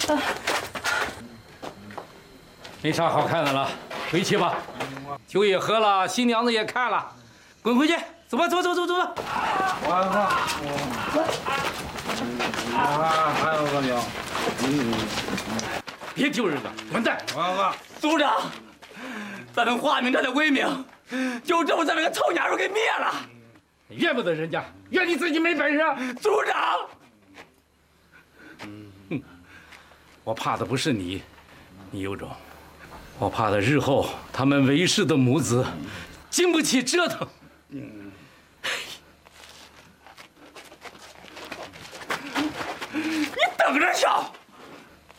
没啥好看的了，回去吧。酒也喝了，新娘子也看了，滚回去！走吧，走吧，走走走吧。 我靠！还有个酒。 别丢人了，滚蛋！ 组长，咱们化名站的威名，就这么在那个臭娘们给灭了。 怨不得人家，怨你自己没本事。 组长， 我怕的不是你，你有种。我怕的日后他们韦氏的母子经不起折腾。 你等着瞧！